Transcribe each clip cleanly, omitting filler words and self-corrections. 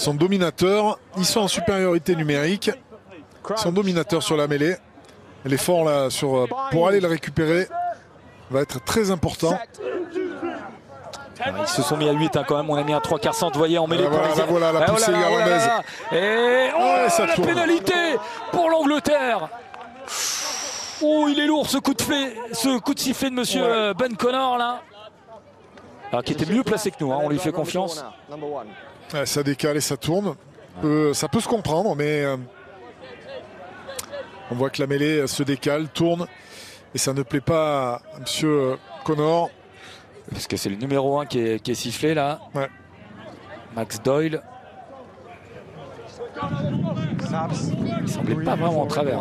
sont dominateurs, ils sont en supériorité numérique, ils sont dominateurs sur la mêlée. L'effort là pour aller le récupérer va être très important. Ils se sont mis à 8 quand même, on a mis un 3/4 centre, vous voyez, en mêlée pour les... Voilà la poussée irlandaise. Et la pénalité pour l'Angleterre. Oh, il est lourd ce coup de sifflet de monsieur Ben Connor là. Alors, qui était mieux placé que nous, on lui fait confiance. Ça décale et ça tourne. Ça peut se comprendre, mais on voit que la mêlée se décale, tourne, et ça ne plaît pas à monsieur Connor. Parce que c'est le numéro 1 qui est sifflé là. Ouais. Max Doyle. Il semblait pas vraiment en travers.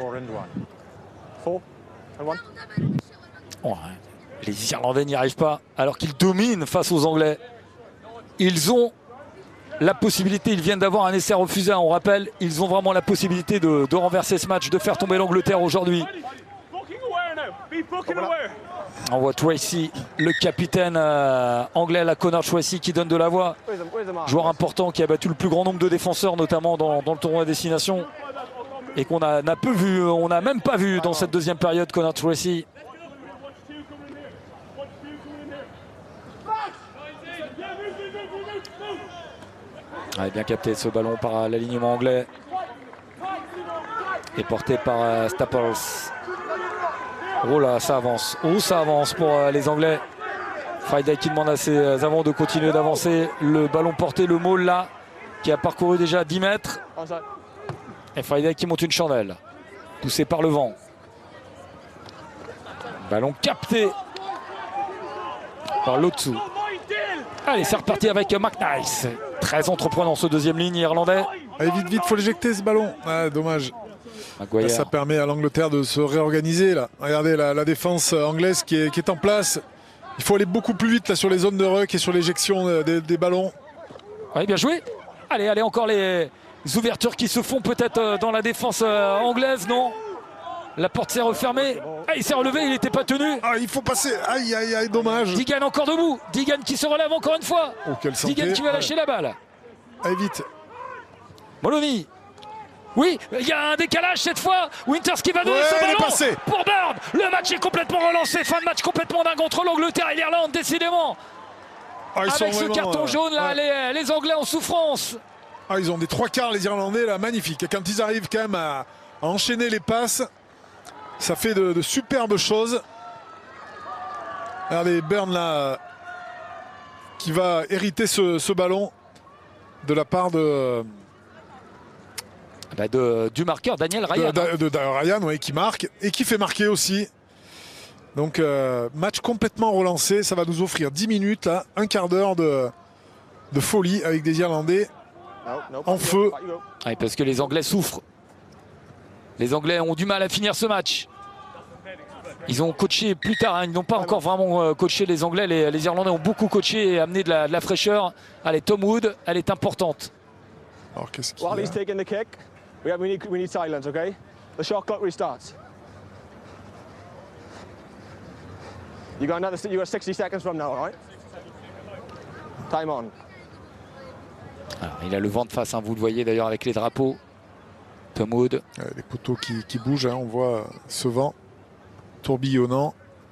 Les Irlandais n'y arrivent pas alors qu'ils dominent face aux Anglais. Ils ont la possibilité, ils viennent d'avoir un essai refusé, on rappelle, ils ont vraiment la possibilité de renverser ce match, de faire tomber l'Angleterre aujourd'hui. On voit Tracy, le capitaine anglais, la Connor Tracy, qui donne de la voix. Joueur important qui a battu le plus grand nombre de défenseurs, notamment dans le tournoi à destination. Et qu'on n'a même pas vu dans cette deuxième période, Connor Tracy. Bien capté ce ballon par l'alignement anglais. Et porté par Staples. Oh là, ça avance. Oh, ça avance pour les Anglais. Friday qui demande à ses avants de continuer d'avancer. Le ballon porté, le maul là, qui a parcouru déjà 10 mètres. Et Friday qui monte une chandelle. Poussé par le vent. Ballon capté par Lotsu. Allez, c'est reparti avec McNice. Très entreprenant ce deuxième ligne irlandais. Allez, vite, faut l'éjecter ce ballon. Dommage. Là, ça permet à l'Angleterre de se réorganiser. Là. Regardez la défense anglaise qui est en place. Il faut aller beaucoup plus vite là, sur les zones de ruck et sur l'éjection des ballons. Oui, bien joué. Allez, encore les ouvertures qui se font peut-être dans la défense anglaise, non? La porte s'est refermée. Il s'est relevé, il n'était pas tenu. Il faut passer. Aïe, dommage. Digan encore debout. Digan qui se relève encore une fois. Digan qui va lâcher la balle. Allez, vite. Moloney. Oui, il y a un décalage cette fois. Winters qui va donner ce ballon pour Bird. Le match est complètement relancé. Fin de match complètement dingue entre l'Angleterre et l'Irlande, décidément. Avec ce carton jaune, là, les Anglais en souffrance. Ils ont des 3/4, les Irlandais, là, magnifique. Quand ils arrivent quand même à enchaîner les passes, ça fait de superbes choses. Regardez, Burn, là, qui va hériter ce ballon de la part du marqueur Daniel Ryan. Ryan, oui, qui marque et qui fait marquer aussi. Donc match complètement relancé. Ça va nous offrir 10 minutes, là, un quart d'heure de folie avec des Irlandais en feu. Parce que les Anglais souffrent. Les Anglais ont du mal à finir ce match. Ils ont coaché plus tard, ils n'ont pas encore vraiment coaché les Anglais. Les Irlandais ont beaucoup coaché et amené de la fraîcheur. Allez, Tom Wood, elle est importante. Alors qu'est-ce qu'il While he's taking the kick, we need silence, okay? The shot clock restarts. You got 60 seconds from now, all right? Time on. Alors, il a le vent de face, vous le voyez d'ailleurs avec les drapeaux. Tom Wood. Les poteaux qui bougent, on voit ce vent tourbillonnant.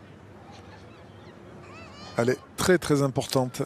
Elle est très très importante.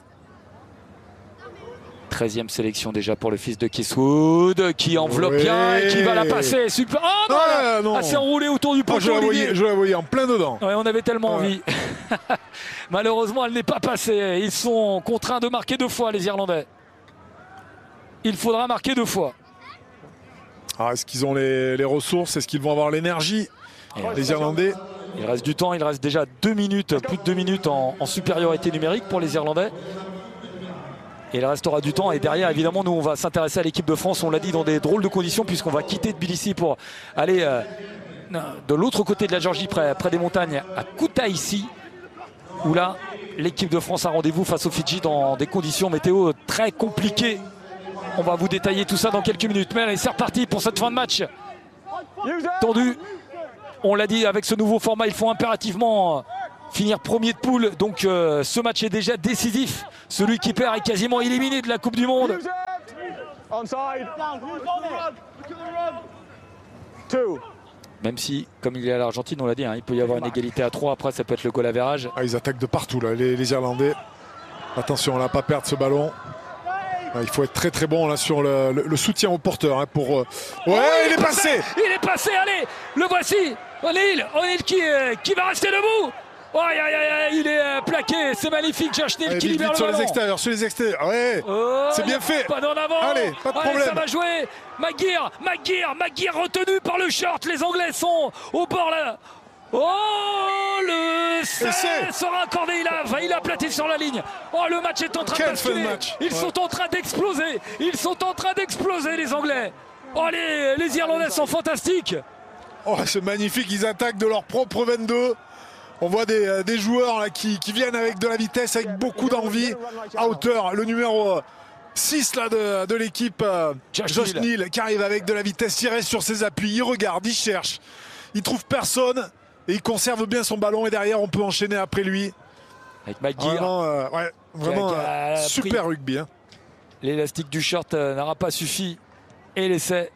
13e sélection déjà pour le fils de Kiswood qui enveloppe bien et qui va la passer. Super. Oh non, elle s'est enroulée autour du poteau. Je la voyais en plein dedans. Ouais, on avait tellement envie. Malheureusement, elle n'est pas passée. Ils sont contraints de marquer 2 fois, les Irlandais. Il faudra marquer 2 fois. Est-ce qu'ils ont les ressources? Est-ce qu'ils vont avoir l'énergie, les Irlandais? Il reste du temps. Il reste déjà 2 minutes, plus de 2 minutes en supériorité numérique pour les Irlandais. Et il restera du temps. Et derrière, évidemment, nous, on va s'intéresser à l'équipe de France. On l'a dit, dans des drôles de conditions, puisqu'on va quitter Tbilissi pour aller de l'autre côté de la Géorgie, près des montagnes, à Kutaïsi, où là, l'équipe de France a rendez-vous face aux Fidji dans des conditions météo très compliquées. On va vous détailler tout ça dans quelques minutes. Mais allez, c'est reparti pour cette fin de match. Tendu. On l'a dit, avec ce nouveau format, il faut impérativement finir premier de poule. Donc ce match est déjà décisif. Celui qui perd est quasiment éliminé de la Coupe du Monde. Onside. 2. Même si, comme il est à l'Argentine, on l'a dit, hein, il peut y avoir une égalité à 3. Après, ça peut être le goal average. Ah, ils attaquent de partout, là, les Irlandais. Attention, on n'a pas perdre ce ballon. Ah, il faut être très très bon là sur le soutien au porteur. Hein, pour, ouais, il est passé. Il est passé, allez, le voici. O'Neill qui va rester debout. Oh, il est plaqué, c'est magnifique. Josh Neal qui libère le sur ballon. Sur les extérieurs, ouais, c'est bien fait. Pas d'en avant. Allez, pas de problème. Ça va jouer. McGear retenu par le short. Les Anglais sont au bord là. Oh, le essai sera accordé. Il a platé sur la ligne. Oh, le match est en train de basculer. Ils sont en train d'exploser. Les Anglais. Oh, les Irlandais sont fantastiques. Oh, c'est magnifique. Ils attaquent de leur propre 22. On voit des joueurs là, qui viennent avec de la vitesse, avec beaucoup d'envie. À hauteur, le numéro 6 là, de l'équipe, Josh Neal, qui arrive avec de la vitesse. Il reste sur ses appuis, il regarde, il cherche. Il trouve personne et il conserve bien son ballon. Et derrière, on peut enchaîner après lui. Avec McGear. Vraiment super rugby. Hein. L'élastique du short n'aura pas suffi. Et l'essai.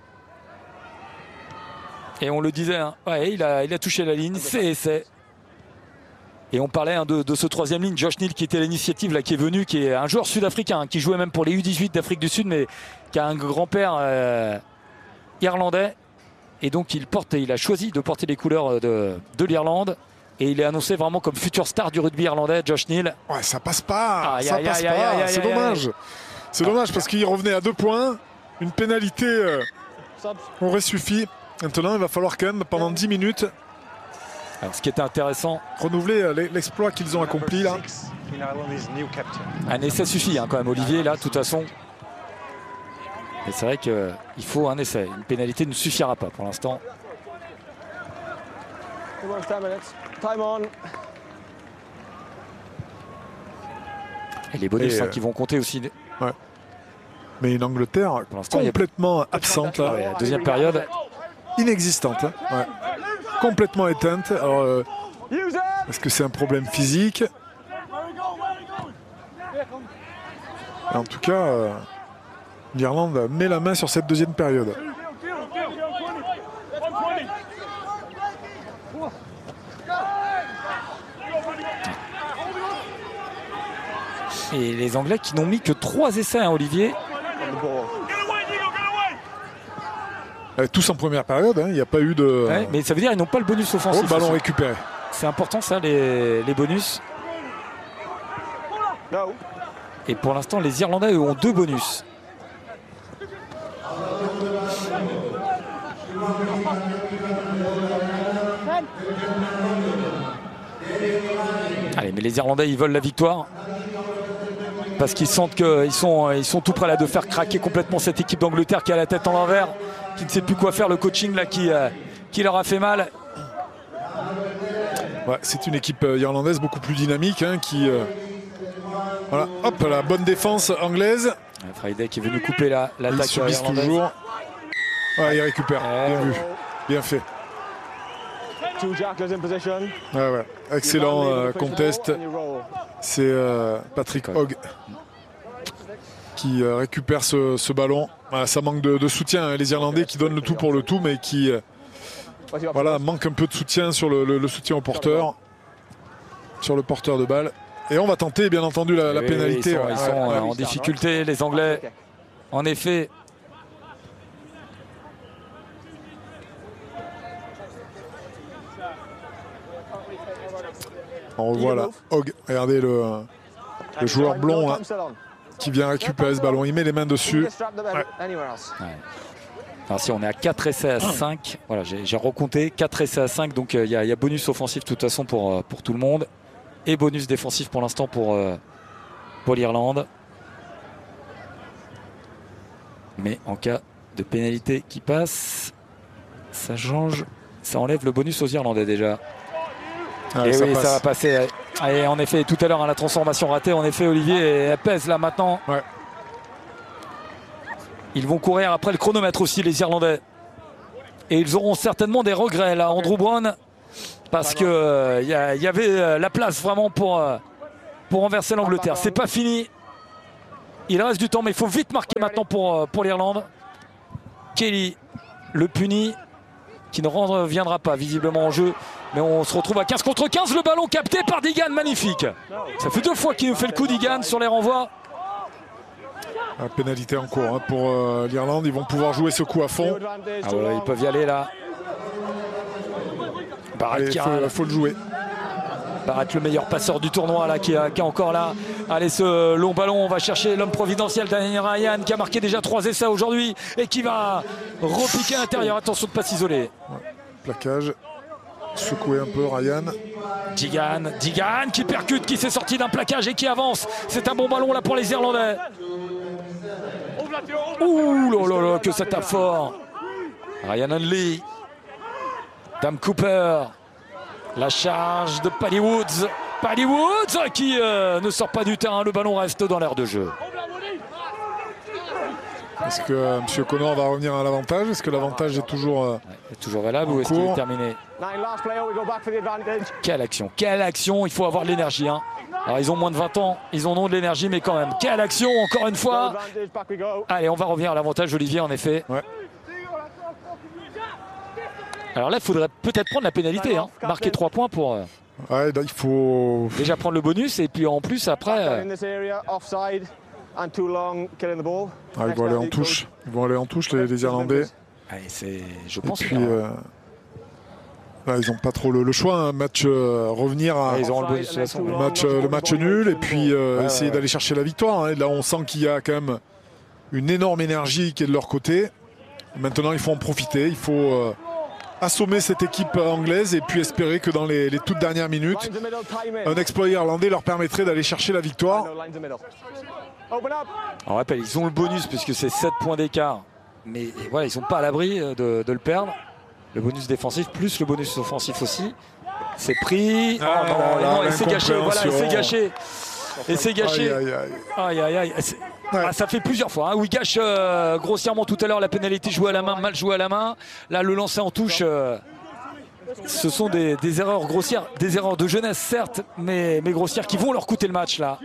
Et on le disait, hein, il a touché la ligne, c'est essai. Et on parlait de ce troisième ligne, Josh Neal qui était à l'initiative, là, qui est venu, qui est un joueur sud-africain, hein, qui jouait même pour les U18 d'Afrique du Sud, mais qui a un grand-père irlandais. Et donc il a choisi de porter les couleurs de l'Irlande. Et il est annoncé vraiment comme futur star du rugby irlandais, Josh Neal. Ouais, ça passe pas. C'est dommage. C'est dommage parce qu'il revenait à 2 points. Une pénalité aurait suffi. Maintenant, il va falloir quand même, pendant 10 minutes, alors, ce qui était intéressant, renouveler l'exploit qu'ils ont accompli là. Un essai suffit hein, quand même, Olivier, là, de toute façon. Mais c'est vrai qu'il faut un essai. Une pénalité ne suffira pas pour l'instant. Et les bonus qui vont compter aussi. Ouais. Mais une Angleterre complètement absente là. Ouais, deuxième période. Inexistante. Hein. Ouais. Complètement éteinte. Alors, est-ce que c'est un problème physique? Et en tout cas, l'Irlande met la main sur cette deuxième période. Et les Anglais qui n'ont mis que 3 essais, hein, Olivier. Tous en première période, il n'y a pas eu de... Ouais, mais ça veut dire qu'ils n'ont pas le bonus offensif. Ballon récupéré. C'est important ça, les bonus. Et pour l'instant, les Irlandais eux, ont 2 bonus. Allez, mais les Irlandais, ils veulent la victoire. Parce qu'ils sentent qu'ils sont tout prêts là, de faire craquer complètement cette équipe d'Angleterre qui a la tête en l'envers, qui ne sait plus quoi faire, le coaching là qui leur a fait mal. Ouais, c'est une équipe irlandaise beaucoup plus dynamique hein, qui... voilà, hop, la bonne défense anglaise. Friday qui est venu couper l'attaque irlandaise. Toujours. Ouais, il récupère, bien vu, bien fait. Ouais. Excellent contest. C'est Patrick Hogg qui récupère ce ballon. Voilà, ça manque de soutien, hein, les Irlandais qui donnent le tout pour le tout, mais qui manque un peu de soutien sur le soutien au porteur, sur le porteur de balle. Et on va tenter bien entendu la pénalité. Ils sont en difficulté, les Anglais. En effet. On revoit là, Hogg, regardez le joueur blond là, qui vient récupérer ce ballon, il met les mains dessus. Ouais. Alors si on est à 4 essais à 5, voilà, j'ai recompté 4 essais à 5, donc il y a bonus offensif de toute façon pour tout le monde et bonus défensif pour l'instant pour l'Irlande. Mais en cas de pénalité qui passe, ça change, ça enlève le bonus aux Irlandais déjà. Ah, et ça oui, ça va passer. Et en effet, tout à l'heure, la transformation ratée, en effet, Olivier, elle pèse là maintenant. Ouais. Ils vont courir après le chronomètre aussi, les Irlandais. Et ils auront certainement des regrets là, Andrew Brown, parce que y avait la place vraiment pour renverser l'Angleterre. C'est pas fini. Il reste du temps, mais il faut vite marquer maintenant pour l'Irlande. Kelly, le puni, qui ne reviendra pas visiblement en jeu. Mais on se retrouve à 15 contre 15. Le ballon capté par Deegan, magnifique. Ça fait 2 fois qu'il nous fait le coup Deegan sur les renvois. La pénalité en cours pour l'Irlande. Ils vont pouvoir jouer ce coup à fond. Ah ouais, ils peuvent y aller là. Barrett, il faut le jouer. Barrett, le meilleur passeur du tournoi là, qui est encore là. Allez, ce long ballon, on va chercher l'homme providentiel, Daniel Ryan, qui a marqué déjà 3 essais aujourd'hui et qui va repiquer à l'intérieur. Attention de ne pas s'isoler. Ouais. Plaquage. Secouer un peu Ryan. Deegan qui percute, qui s'est sorti d'un plaquage et qui avance. C'est un bon ballon là pour les Irlandais. Ouh là là, que ça tape fort. Ryan Hanley. Dam Cooper. La charge de Paddy Woods. Paddy Woods qui ne sort pas du terrain. Le ballon reste dans l'aire de jeu. Est-ce que M. Connor va revenir à l'avantage? Est-ce que l'avantage est toujours valable ou est-ce qu'il est terminé? Quelle action, il faut avoir de l'énergie. Hein. Alors ils ont moins de 20 ans, ils en ont de l'énergie, mais quand même. Quelle action, encore une fois. Allez, on va revenir à l'avantage, Olivier, en effet. Ouais. Alors là, il faudrait peut-être prendre la pénalité. Hein. Marquer 3 points pour... Ouais, il faut... déjà prendre le bonus et puis en plus, après... Ah, ils vont aller en touche. Ils vont aller en touche, les Irlandais. Allez, je pense. Et puis, là, ils n'ont pas trop le choix. Un match revenir à ils ont le bonus, le match nul et puis essayer d'aller chercher la victoire. Hein. Et là, on sent qu'il y a quand même une énorme énergie qui est de leur côté. Maintenant, il faut en profiter. Il faut assommer cette équipe anglaise et puis espérer que dans les toutes dernières minutes, un exploit irlandais leur permettrait d'aller chercher la victoire. On rappelle, ils ont le bonus puisque c'est 7 points d'écart. Mais voilà, ils ne sont pas à l'abri de le perdre. Le bonus défensif plus le bonus offensif aussi. C'est pris. Et c'est gâché. Voilà, et c'est gâché. Et c'est gâché. Aïe. Ah, ça fait plusieurs fois hein, où il gâche grossièrement tout à l'heure la pénalité jouée à la main, mal jouée à la main. Là, le lancer en touche, ce sont des erreurs grossières, des erreurs de jeunesse certes, mais grossières qui vont leur coûter le match là.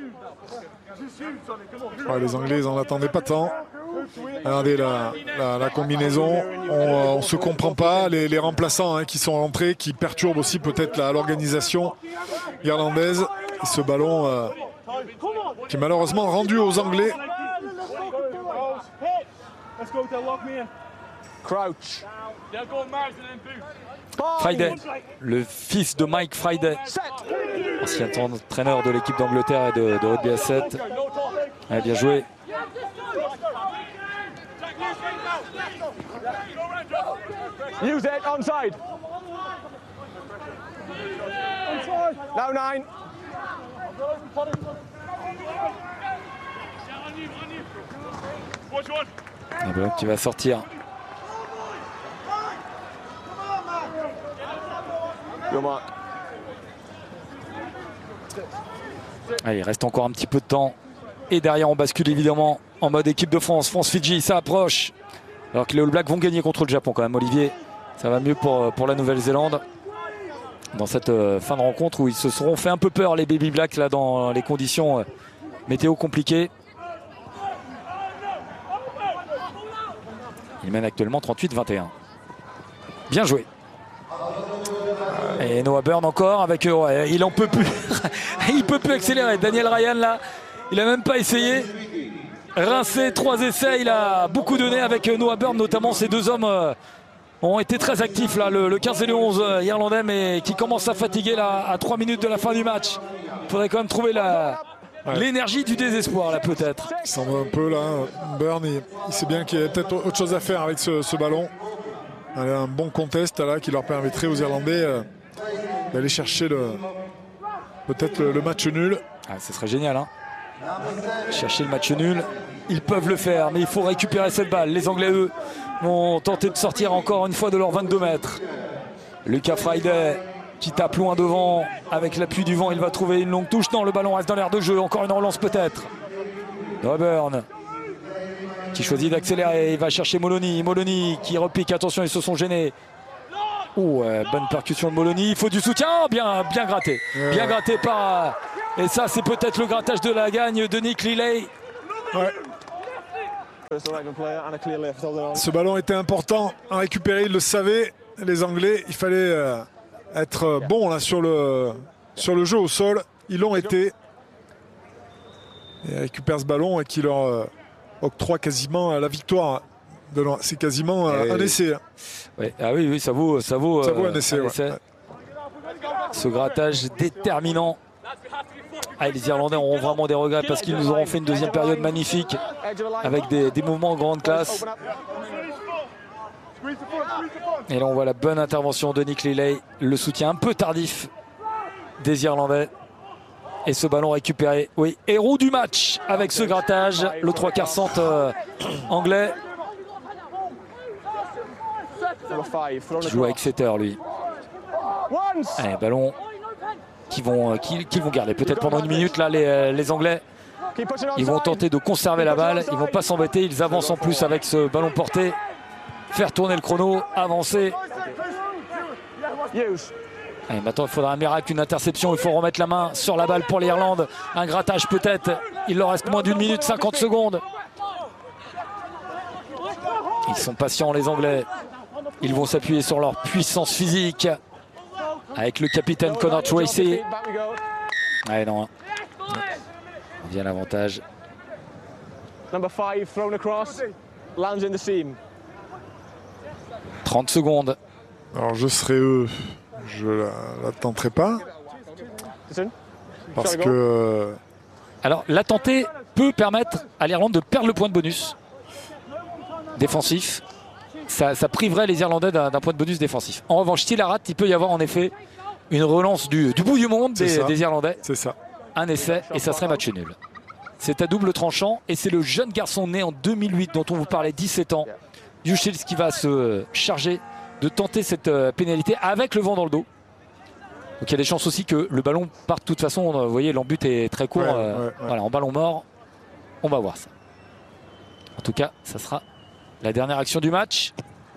Ouais, les Anglais, ils n'en attendaient pas tant. Regardez la combinaison, on ne se comprend pas. Les remplaçants hein, qui sont rentrés, qui perturbent aussi peut-être l'organisation irlandaise. Et ce ballon qui est malheureusement rendu aux Anglais. Crouch. Friday, le fils de Mike Friday, ancien entraîneur de l'équipe d'Angleterre et de rugby à 7. Allez, bien joué. Use it, onside. Now 9. Un ballon qui va sortir. Allez, il reste encore un petit peu de temps. Et derrière, on bascule évidemment en mode équipe de France. France-Fidji, ça approche. Alors que les All Blacks vont gagner contre le Japon quand même, Olivier. Ça va mieux pour la Nouvelle-Zélande. Dans cette fin de rencontre où ils se seront fait un peu peur, les Baby Blacks, là, dans les conditions météo compliquées. Ils mènent actuellement 38-21. Bien joué. Et Noah Burn encore avec il en peut plus. Il peut plus accélérer. Daniel Ryan là, il a même pas essayé. Rincé, 3 essais, il a beaucoup donné avec Noah Burn notamment. Ces deux hommes ont été très actifs là, le 15 et le 11 irlandais, mais qui commence à fatiguer là à 3 minutes de la fin du match. Il faudrait quand même trouver l'énergie du désespoir là peut-être. Il s'en va un peu là. Burn, il sait bien qu'il y a peut-être autre chose à faire avec ce ballon. Il y a un bon contest là qui leur permettrait aux Irlandais d'aller chercher peut-être le match nul. Ah, ce serait génial hein. Chercher le match nul, ils peuvent le faire, mais il faut récupérer cette balle. Les Anglais, eux, vont tenter de sortir encore une fois de leurs 22 mètres. Lucas Friday qui tape loin devant avec l'appui du vent. Il va trouver une longue touche. Non, le ballon reste dans l'air de jeu. Encore une relance peut-être. Burn qui choisit d'accélérer. Il va chercher Moloney. Moloney qui repique. Attention, ils se sont gênés. Bonne percussion de Moloney. Il faut du soutien. Bien gratté. Bien gratté par... Et ça, c'est peut-être le grattage de la gagne de Nick Lilley. Ouais. Ce ballon était important à récupérer, ils le savaient, les Anglais. Il fallait être bon là sur le jeu au sol. Ils l'ont été. Et ils récupèrent ce ballon et qui leur octroie quasiment la victoire. C'est quasiment un essai. Ouais. Ah oui, ça vaut un essai. Ouais. Ce grattage déterminant. Ah, les Irlandais auront vraiment des regrets parce qu'ils nous auront fait une deuxième période magnifique avec des mouvements en grande classe. Et là on voit la bonne intervention de Nick Lilley, le soutien un peu tardif des Irlandais. Et ce ballon récupéré, oui, héros du match avec ce grattage, le 3/4 centre anglais. Qui joue avec Exeter lui. Allez, ballon qui vont garder peut-être pendant une minute là les Anglais. Ils vont tenter de conserver la balle, ils vont pas s'embêter, ils avancent en plus avec ce ballon porté. Faire tourner le chrono, avancer. Allez, maintenant il faudra un miracle, une interception, il faut remettre la main sur la balle pour l'Irlande. Un grattage peut-être, il leur reste moins d'1 minute 50 secondes. Ils sont patients les Anglais. Ils vont s'appuyer sur leur puissance physique. Avec le capitaine Connor Tracy. Allez, non. On vient l'avantage. Number 5 thrown across, lands in the seam. 30 secondes. Alors je serais eux, je la tenterai pas. Parce que... Alors la tenter peut permettre à l'Irlande de perdre le point de bonus défensif. Ça priverait les Irlandais d'un point de bonus défensif. En revanche, s'il la rate, il peut y avoir en effet une relance du bout du monde des Irlandais. C'est ça. Un essai et ça serait match nul. C'est à double tranchant et c'est le jeune garçon né en 2008 dont on vous parlait, 17 ans, Hugh Shields, qui va se charger de tenter cette pénalité avec le vent dans le dos. Donc il y a des chances aussi que le ballon parte de toute façon. Vous voyez, l'embut est très court. Voilà, en ballon mort. On va voir ça. En tout cas, ça sera la dernière action du match.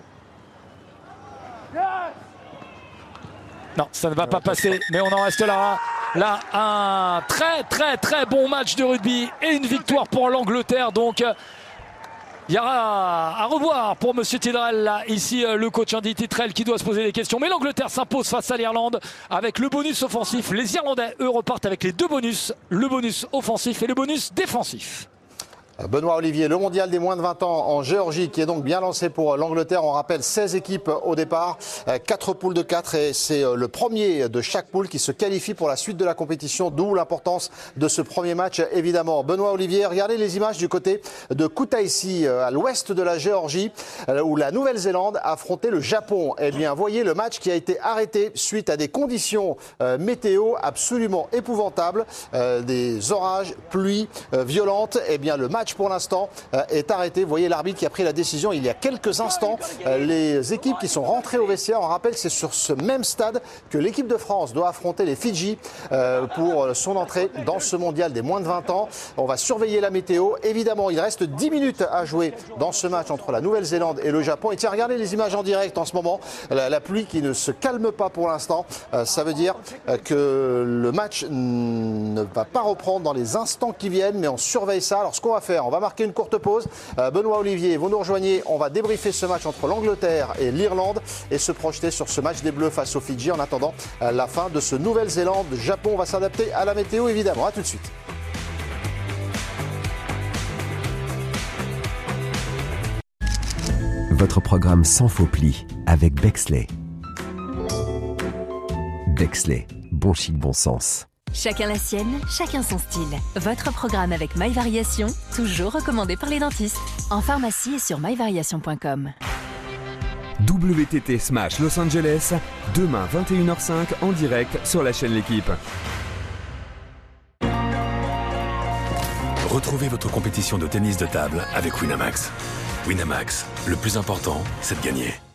Non, ça ne va pas passer, mais on en reste là. Là, un très bon match de rugby et une victoire pour l'Angleterre. Donc, il y aura à revoir pour Monsieur Tidrell. Là, ici, le coach Andy Tidrell qui doit se poser des questions. Mais l'Angleterre s'impose face à l'Irlande avec le bonus offensif. Les Irlandais, eux, repartent avec les deux bonus, le bonus offensif et le bonus défensif. Benoît Olivier, le mondial des moins de 20 ans en Géorgie qui est donc bien lancé pour l'Angleterre. On rappelle 16 équipes au départ, 4 poules de 4 et c'est le premier de chaque poule qui se qualifie pour la suite de la compétition, d'où l'importance de ce premier match évidemment. Benoît Olivier, regardez les images du côté de Kutaisi à l'ouest de la Géorgie où la Nouvelle-Zélande a affronté le Japon. Eh bien, voyez le match qui a été arrêté suite à des conditions météo absolument épouvantables, des orages, pluies violentes. Eh bien, le match pour l'instant est arrêté. Vous voyez l'arbitre qui a pris la décision il y a quelques instants. Les équipes qui sont rentrées au vestiaire, on rappelle que c'est sur ce même stade que l'équipe de France doit affronter les Fidji pour son entrée dans ce mondial des moins de 20 ans. On va surveiller la météo. Évidemment, il reste 10 minutes à jouer dans ce match entre la Nouvelle-Zélande et le Japon. Et tiens, regardez les images en direct en ce moment. La pluie qui ne se calme pas pour l'instant. Ça veut dire que le match ne va pas reprendre dans les instants qui viennent, mais on surveille ça. Alors, ce qu'on va faire, on va marquer une courte pause. Benoît Olivier, vous nous rejoignez. On va débriefer ce match entre l'Angleterre et l'Irlande et se projeter sur ce match des Bleus face aux Fidji en attendant la fin de ce Nouvelle-Zélande-Japon. On va s'adapter à la météo évidemment. A tout de suite. Votre programme sans faux plis avec Bexley. Bexley, bon chic, bon sens. Chacun la sienne, chacun son style. Votre programme avec MyVariation, toujours recommandé par les dentistes. En pharmacie et sur myvariation.com. WTT Smash Los Angeles, demain 21h05 en direct sur la chaîne L'Équipe. Retrouvez votre compétition de tennis de table avec Winamax. Winamax, le plus important, c'est de gagner.